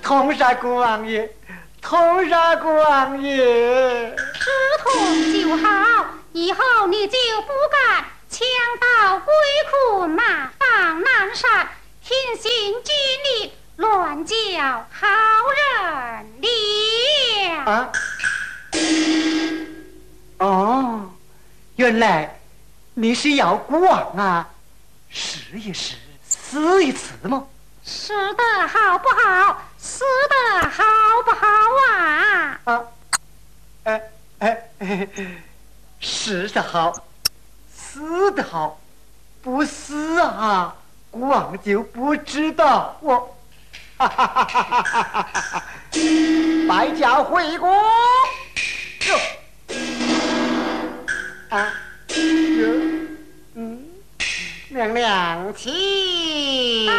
同杀国王爷，同杀国王爷。 知痛就好，以后你就不敢强盗归困，马放南山，听信军令，乱叫好人了。 啊？哦，原来你是要国王啊？试一试，死一次吗？ 死的好不好？死的好不好啊？ 死的好，死的好，不死啊，国王就不知道我。败家回国。哟，啊，哟，娘娘请。